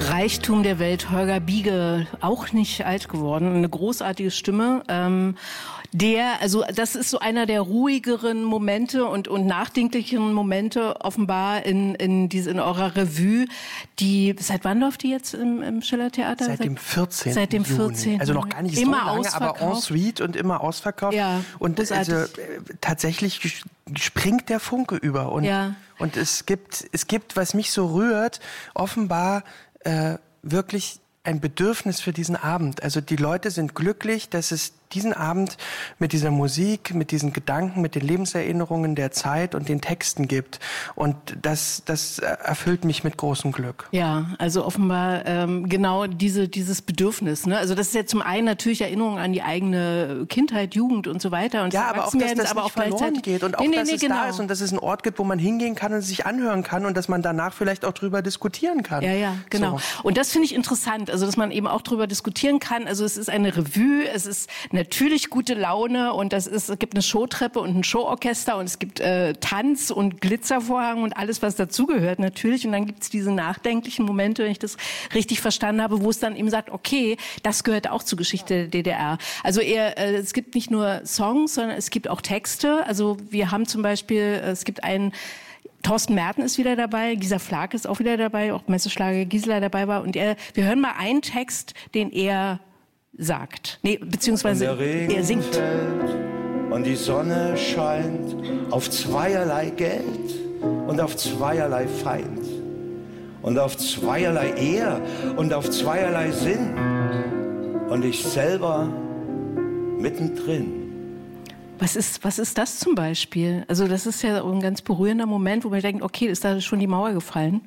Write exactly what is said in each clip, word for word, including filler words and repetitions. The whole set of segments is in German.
Reichtum der Welt, Holger Biege, auch nicht alt geworden, eine großartige Stimme. Ähm, der, also das ist so einer der ruhigeren Momente und, und nachdenklicheren Momente offenbar in, in, diese, in eurer Revue. Die, seit wann läuft die jetzt im, im Schillertheater? Seit dem vierzehnten Seit dem vierzehnten Juni. Also noch gar nicht so immer lange, aber en suite und immer ausverkauft. Ja, und also, äh, tatsächlich springt der Funke über. Und, ja. und es gibt, es gibt, was mich so rührt, offenbar äh, wirklich ein Bedürfnis für diesen Abend. Also die Leute sind glücklich, dass es diesen Abend mit dieser Musik, mit diesen Gedanken, mit den Lebenserinnerungen der Zeit und den Texten gibt. Und das, das erfüllt mich mit großem Glück. Ja, also offenbar ähm, genau diese, dieses Bedürfnis. Ne? Also das ist ja zum einen natürlich Erinnerung an die eigene Kindheit, Jugend und so weiter. Und ja, aber auch, dass das aber nicht auch verloren geht und auch, nee, nee, dass nee, es genau. da ist und dass es einen Ort gibt, wo man hingehen kann und sich anhören kann und dass man danach vielleicht auch drüber diskutieren kann. Ja, ja, genau. So. Und das finde ich interessant, also dass man eben auch drüber diskutieren kann. Also es ist eine Revue, es ist natürlich gute Laune und das ist, es gibt eine Showtreppe und ein Showorchester und es gibt äh, Tanz und Glitzervorhang und alles, was dazugehört natürlich. Und dann gibt es diese nachdenklichen Momente, wenn ich das richtig verstanden habe, wo es dann eben sagt, okay, das gehört auch zur Geschichte der D D R. Also eher, äh, es gibt nicht nur Songs, sondern es gibt auch Texte. Also wir haben zum Beispiel, äh, es gibt einen Thorsten Merten ist wieder dabei, Gisa Flake ist auch wieder dabei, auch Messeschlager Gisela dabei war. Und er, wir hören mal einen Text, den er sagt. Nee, beziehungsweise und der Regen er singt. Fällt und die Sonne scheint auf zweierlei Geld und auf zweierlei Feind. Und auf zweierlei Ehr und auf zweierlei Sinn. Und ich selber mittendrin. Was ist, was ist das zum Beispiel? Also das ist ja ein ganz berührender Moment, wo man denkt, okay, ist da schon die Mauer gefallen?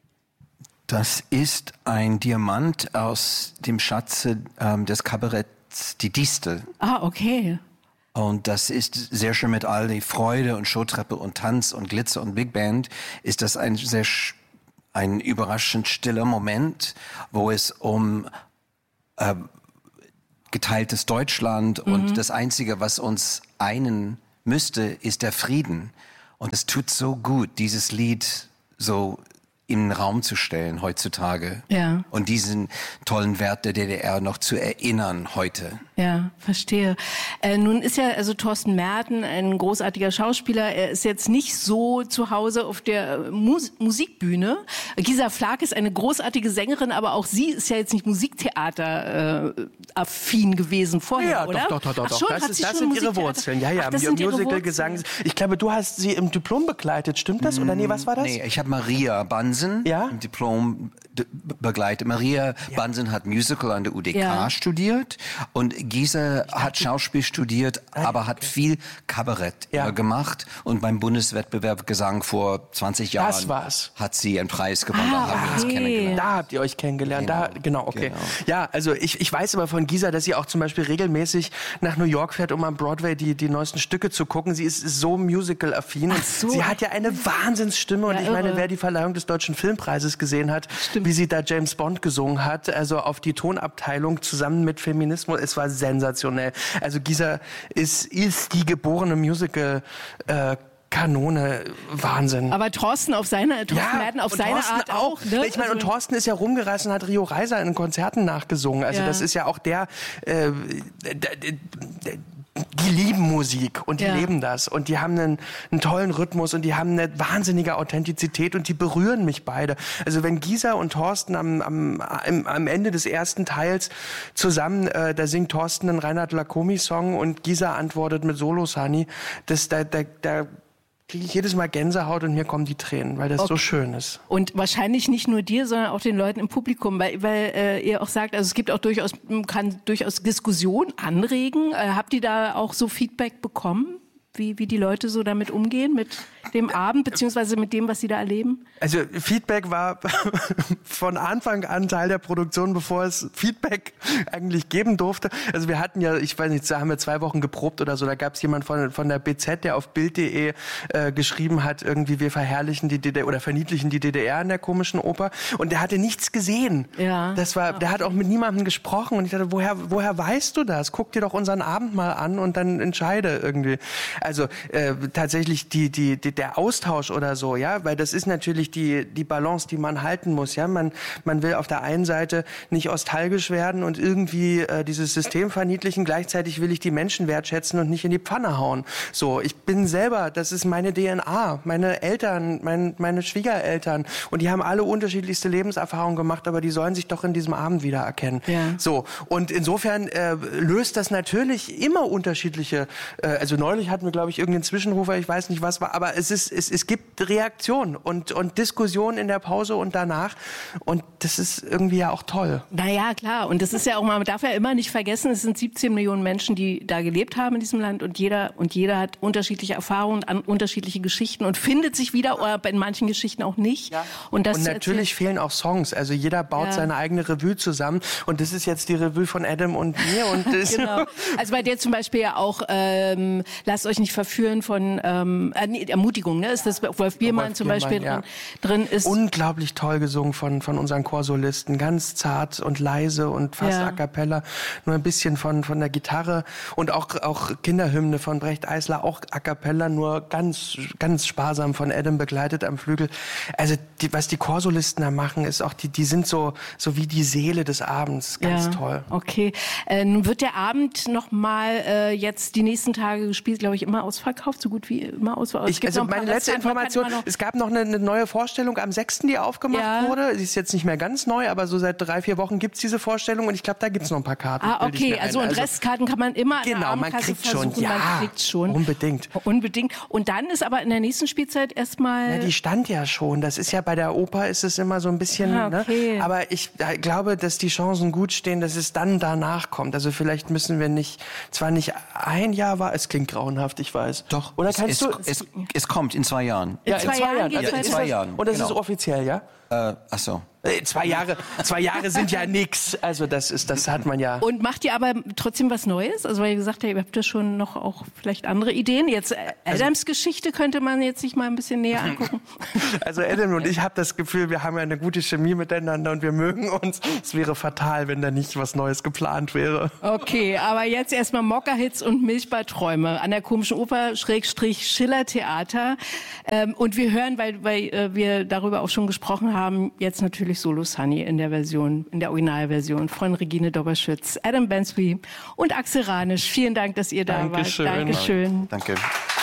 Das ist ein Diamant aus dem Schatze ähm, des Kabaretts Die Distel. Ah, okay. Und das ist sehr schön mit all die Freude und Showtreppe und Tanz und Glitzer und Big Band. Ist das ein sehr ein überraschend stiller Moment, wo es um äh, geteiltes Deutschland mhm. und das Einzige, was uns einen müsste, ist der Frieden. Und es tut so gut, dieses Lied so in den Raum zu stellen heutzutage. Ja. Und diesen tollen Wert der D D R noch zu erinnern heute. Ja, verstehe. Äh, nun ist ja also Thorsten Merten ein großartiger Schauspieler. Er ist jetzt nicht so zu Hause auf der Mus- Musikbühne. Gisa Flake ist eine großartige Sängerin, aber auch sie ist ja jetzt nicht Musiktheater-affin äh, gewesen vorher, ja, oder? doch, doch, doch, Ach doch. schon, das hat ist, sie das schon sind ihre Wurzeln. Ja, ja, Ach, das sind ihre Musical-Gesang. Ich glaube, du hast sie im Diplom begleitet, stimmt das? Oder nee, was war das? Nee, ich habe Maria Bansen ja? im Diplom d- begleitet. Maria ja. Bansen hat Musical an der U D K ja. studiert und Gisa hat Schauspiel studiert, aber hat viel Kabarett ja. gemacht und beim Bundeswettbewerb Gesang vor zwanzig Jahren das war's. hat sie einen Preis gewonnen. Ah, da haben okay. wir uns kennengelernt. Da habt ihr euch kennengelernt. Genau, da, genau okay. Genau. Ja, also ich, ich weiß aber von Gisa, dass sie auch zum Beispiel regelmäßig nach New York fährt, um am Broadway die, die neuesten Stücke zu gucken. Sie ist, ist so musical-affin. Ach so. Sie hat ja eine Wahnsinnsstimme. Und ja, ich meine, irre. wer die Verleihung des Deutschen Filmpreises gesehen hat, Stimmt. wie sie da James Bond gesungen hat, also auf die Tonabteilung zusammen mit Feminismus, es war sensationell. Also Gisa ist, ist die geborene Musical- äh, Kanone, Wahnsinn. Aber Thorsten auf seine, Thorsten ja, Merten auf und seine Thorsten Art auch. auch. Ne? Ich meine, und also, Thorsten ist ja rumgereist und hat Rio Reiser in Konzerten nachgesungen. Also ja. das ist ja auch der, äh, die lieben Musik und die ja. leben das. Und die haben einen, einen tollen Rhythmus und die haben eine wahnsinnige Authentizität und die berühren mich beide. Also wenn Gisa und Thorsten am, am, am, am Ende des ersten Teils zusammen, äh, da singt Thorsten einen Reinhard Lacomi-Song und Gisa antwortet mit Solo-Sani, das, da, da, da kriege ich jedes Mal Gänsehaut und mir kommen die Tränen, weil das okay. so schön ist. Und wahrscheinlich nicht nur dir, sondern auch den Leuten im Publikum, weil, weil äh, ihr auch sagt, also es gibt auch durchaus, kann durchaus Diskussion anregen. Äh, habt ihr da auch so Feedback bekommen, wie, wie die Leute so damit umgehen, mit dem Abend, beziehungsweise mit dem, was sie da erleben? Also Feedback war von Anfang an Teil der Produktion, bevor es Feedback eigentlich geben durfte. Also wir hatten ja, ich weiß nicht, da haben wir zwei Wochen geprobt oder so, da gab es jemand von, von der B Z, der auf Bild punkt de äh, geschrieben hat, irgendwie wir verherrlichen die D D R oder verniedlichen die D D R in der komischen Oper und der hatte nichts gesehen. Ja. Das war, der hat auch mit niemandem gesprochen und ich dachte, woher, woher weißt du das? Guck dir doch unseren Abend mal an und dann entscheide irgendwie. Also äh, tatsächlich die, die, die, der Austausch oder so, ja, weil das ist natürlich die, die Balance, die man halten muss, ja. Man, man will auf der einen Seite nicht nostalgisch werden und irgendwie äh, dieses System verniedlichen, gleichzeitig will ich die Menschen wertschätzen und nicht in die Pfanne hauen. So, ich bin selber, das ist meine D N A, meine Eltern, mein, meine Schwiegereltern und die haben alle unterschiedlichste Lebenserfahrungen gemacht, aber die sollen sich doch in diesem Abend wiedererkennen. Ja. So, und insofern äh, löst das natürlich immer unterschiedliche, äh, also neulich hatten wir, glaube ich, irgendeinen Zwischenrufer, ich weiß nicht was war, aber es ist, es, es gibt Reaktionen und, und Diskussionen in der Pause und danach und das ist irgendwie ja auch toll. Naja, klar, und das ist ja auch, man darf ja immer nicht vergessen, es sind siebzehn Millionen Menschen, die da gelebt haben in diesem Land und jeder, und jeder hat unterschiedliche Erfahrungen, an, unterschiedliche Geschichten und findet sich wieder, oder in manchen Geschichten auch nicht. Ja. Und, das und natürlich fehlen auch Songs, also jeder baut ja. seine eigene Revue zusammen und das ist jetzt die Revue von Adam und mir. Und das genau. Also bei dir zum Beispiel ja auch, ähm, lasst euch nicht verführen von ähm, Ermutigung, ne? Ist das Wolf Biermann zum Biermann, Beispiel ja. drin, drin ist. Unglaublich toll gesungen von, von unseren Chorsolisten, ganz zart und leise und fast ja. a cappella, nur ein bisschen von, von der Gitarre und auch, auch Kinderhymne von Brecht Eisler, auch a cappella, nur ganz, ganz sparsam von Adam begleitet am Flügel. Also die, was die Chorsolisten da machen, ist auch, die, die sind so, so wie die Seele des Abends, ganz ja. toll. Okay, äh, nun wird der Abend noch mal äh, jetzt die nächsten Tage gespielt, glaube ich, immer ausverkauft, so gut wie immer ausverkauft. Ich, also meine letzte Information, es gab noch eine, eine neue Vorstellung am sechsten, die aufgemacht ja. wurde. Sie ist jetzt nicht mehr ganz neu, aber so seit drei, vier Wochen gibt's diese Vorstellung und ich glaube, da gibt's noch ein paar Karten. Ah, okay, also und Restkarten kann man immer genau, an der man kriegt versuchen, schon, ja, man kriegt schon. Unbedingt. Unbedingt. Und dann ist aber in der nächsten Spielzeit erstmal... Ja, die stand ja schon. Das ist ja bei der Oper ist es immer so ein bisschen, ah, okay. ne? Aber ich äh, glaube, dass die Chancen gut stehen, dass es dann danach kommt. Also vielleicht müssen wir nicht, zwar nicht ein Jahr war, es klingt grauenhaft, ich weiß. Doch. Oder es, kannst es, du? Es, es kommt in zwei Jahren. Ja, in zwei, zwei Jahren. Jahren Also ja, in zwei Jahren. Und das genau. ist offiziell, ja? Äh, ach so. Zwei Jahre, zwei Jahre sind ja nix. Also das ist, das hat man ja. Und macht ihr aber trotzdem was Neues? Also weil ihr gesagt habt, ihr habt ja schon noch auch vielleicht andere Ideen. Jetzt äh, Adams also, Geschichte könnte man jetzt sich mal ein bisschen näher angucken. Also Adam und ich habe das Gefühl, wir haben ja eine gute Chemie miteinander und wir mögen uns. Es wäre fatal, wenn da nicht was Neues geplant wäre. Okay, aber jetzt erstmal Mokka-Hits und Milchbadträume an der Komischen Oper Schrägstrich Schiller Theater. Ähm, und wir hören, weil, weil äh, wir darüber auch schon gesprochen haben, jetzt natürlich Solo Sunny in der Version, in der Originalversion von Regine Doberschütz, Adam Bansby und Axel Ranisch. Vielen Dank, dass ihr da Dankeschön. wart. Dankeschön. Danke.